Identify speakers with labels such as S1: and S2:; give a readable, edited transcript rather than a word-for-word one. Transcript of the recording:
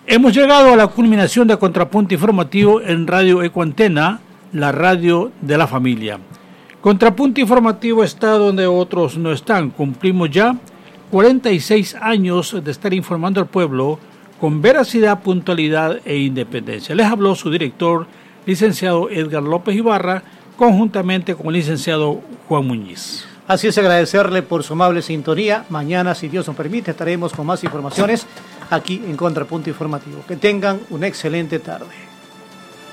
S1: Hemos llegado a la culminación de Contrapunto Informativo en Radio Ecuantena, la radio de la familia. Contrapunto Informativo está donde otros no están. Cumplimos ya 46 años de estar informando al pueblo con veracidad, puntualidad e independencia. Les habló su director, licenciado Edgar López Ibarra, conjuntamente con el licenciado Juan Muñiz.
S2: Así es, agradecerle por su amable sintonía. Mañana, si Dios nos permite, estaremos con más informaciones aquí en Contrapunto Informativo. Que tengan una excelente tarde.